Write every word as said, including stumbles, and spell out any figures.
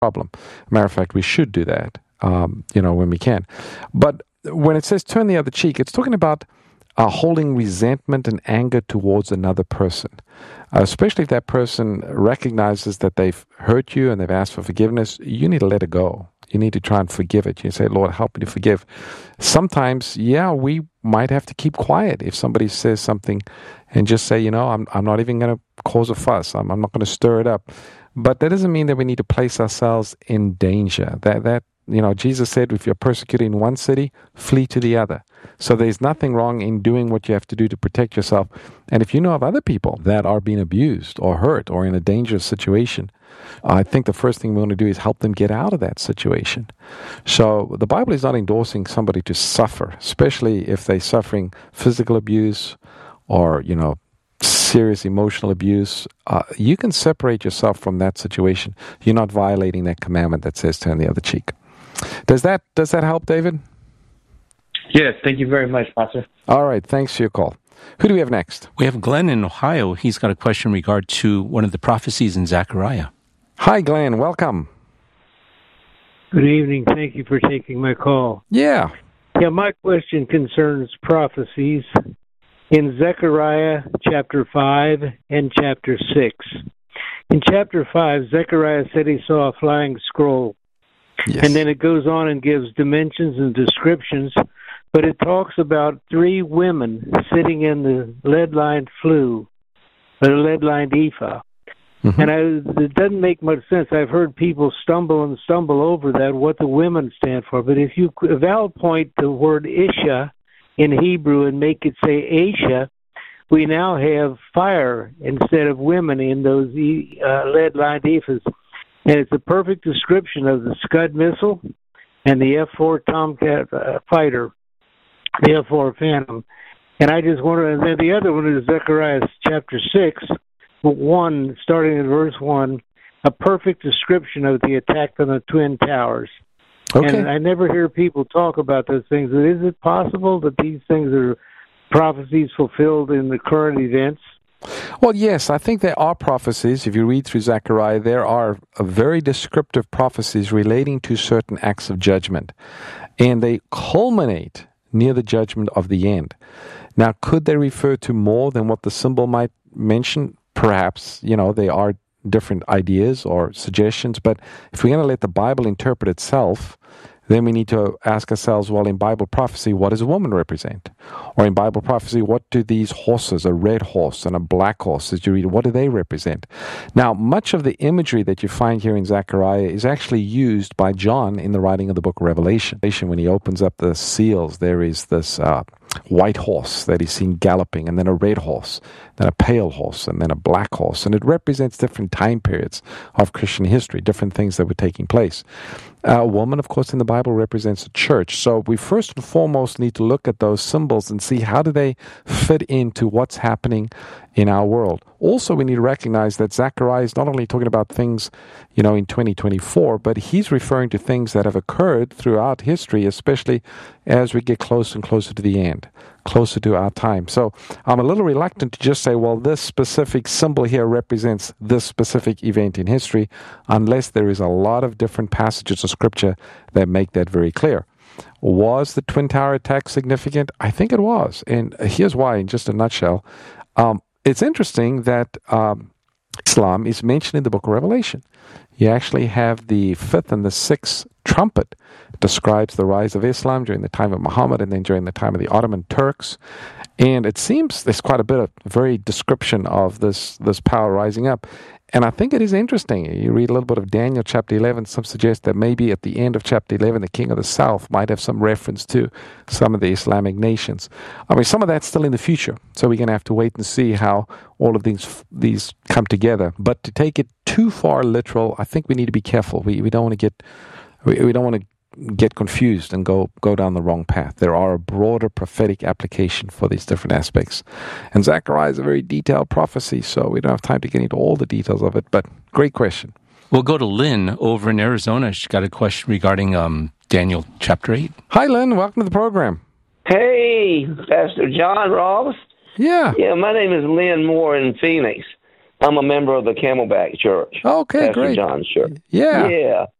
problem. Matter of fact, we should do that, um, you know, when we can. But when it says turn the other cheek, it's talking about uh, holding resentment and anger towards another person, uh, especially if that person recognizes that they've hurt you and they've asked for forgiveness. You need to let it go. You need to try and forgive it. You say, Lord, help me to forgive. Sometimes, yeah, we might have to keep quiet if somebody says something and just say, you know, I'm I'm not even going to cause a fuss. I'm, I'm not going to stir it up. But that doesn't mean that we need to place ourselves in danger. That, that you know, Jesus said, if you're persecuted in one city, flee to the other. So there's nothing wrong in doing what you have to do to protect yourself. And if you know of other people that are being abused or hurt or in a dangerous situation, I think the first thing we want to do is help them get out of that situation. So the Bible is not endorsing somebody to suffer, especially if they're suffering physical abuse or, you know, serious emotional abuse. Uh, you can separate yourself from that situation. You're not violating that commandment that says turn the other cheek. Does that does that help, David? Yes, thank you very much, Pastor. All right, thanks for your call. Who do we have next? We have Glenn in Ohio. He's got a question in regard to one of the prophecies in Zechariah. Hi, Glenn. Welcome. Good evening. Thank you for taking my call. Yeah. Yeah, my question concerns prophecies in Zechariah chapter five and chapter six. In chapter five, Zechariah said he saw a flying scroll. Yes. And then it goes on and gives dimensions and descriptions, but it talks about three women sitting in the lead-lined flue, or the lead-lined ephah. Mm-hmm. And I, it doesn't make much sense. I've heard people stumble and stumble over that, what the women stand for. But if you vowel point the word Isha in Hebrew and make it say Aisha, we now have fire instead of women in those uh, lead-lined ephahs. And it's a perfect description of the Scud missile and the F four Tomcat uh, fighter, the F four Phantom. And I just wonder, and then the other one is Zechariah chapter six, one, starting in verse one, a perfect description of the attack on the Twin Towers. Okay. And I never hear people talk about those things. Is it possible that these things are prophecies fulfilled in the current events? Well, yes, I think there are prophecies. If you read through Zechariah, there are very descriptive prophecies relating to certain acts of judgment. And they culminate near the judgment of the end. Now, could they refer to more than what the symbol might mention? Perhaps, you know, they are different ideas or suggestions. But if we're going to let the Bible interpret itself, then we need to ask ourselves, well, in Bible prophecy, what does a woman represent? Or in Bible prophecy, what do these horses, a red horse and a black horse, as you read, what do they represent? Now, much of the imagery that you find here in Zechariah is actually used by John in the writing of the book of Revelation. When he opens up the seals, there is this uh, white horse that he's seen galloping, and then a red horse, then a pale horse, and then a black horse. And it represents different time periods of Christian history, different things that were taking place. A woman, of course, in the Bible represents a church. So we first and foremost need to look at those symbols and see how do they fit into what's happening in our world. Also, we need to recognize that Zechariah is not only talking about things, you know, in twenty twenty-four, but he's referring to things that have occurred throughout history, especially as we get closer and closer to the end, closer to our time. So I'm a little reluctant to just say, well, this specific symbol here represents this specific event in history, unless there is a lot of different passages of Scripture that make that very clear. Was the Twin Tower attack significant? I think it was. And here's why, in just a nutshell. Um, it's interesting that um, Islam is mentioned in the book of Revelation. You actually have the fifth and the sixth trumpet describes the rise of Islam during the time of Muhammad and then during the time of the Ottoman Turks. And it seems there's quite a bit of very description of this, this power rising up. And I think it is interesting. You read a little bit of Daniel chapter eleven, some suggest that maybe at the end of chapter eleven, the king of the south might have some reference to some of the Islamic nations. I mean, some of that's still in the future, so we're going to have to wait and see how all of these these come together. But to take it too far literal, I think we need to be careful. We we don't want to get we, we don't want to get confused and go go down the wrong path. There are a broader prophetic application for these different aspects. And Zechariah is a very detailed prophecy, so we don't have time to get into all the details of it, but great question. We'll go to Lynn over in Arizona. She's got a question regarding um, Daniel chapter eight. Hi, Lynn. Welcome to the program. Hey, Pastor John Ross. Yeah. Yeah, my name is Lynn Moore in Phoenix. I'm a member of the Camelback Church. Okay, Pastor great. John's church. Yeah. Yeah.